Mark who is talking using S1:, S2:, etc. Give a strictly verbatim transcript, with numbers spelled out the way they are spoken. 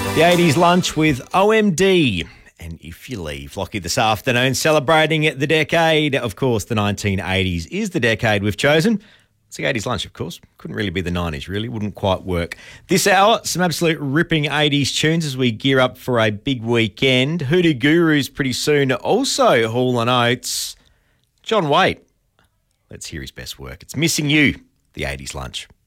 S1: The eighties lunch with O M D. And If You Leave, Lockie, this afternoon, celebrating the decade. Of course, the nineteen eighties is the decade we've chosen. It's the eighties lunch, of course. Couldn't really be the nineties, really. Wouldn't quite work. This hour, some absolute ripping eighties tunes as we gear up for a big weekend. Hoodoo Gurus pretty soon. Also, Hall and Oates. John Waite. Let's hear his best work. It's Missing You, the eighties lunch.